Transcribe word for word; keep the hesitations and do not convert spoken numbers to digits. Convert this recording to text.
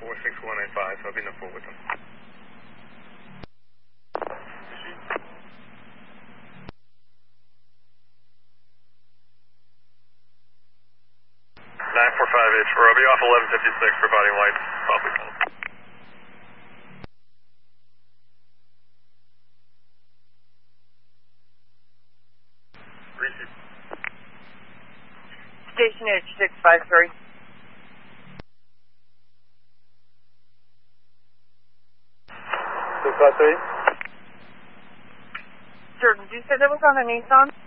four six one eight five, so I'll be in the four with them. nine four five H four, I'll be off eleven fifty-six, providing lights, probably called. Receive. Station H six five three. six five three? Sir, did you say that was on a Nissan?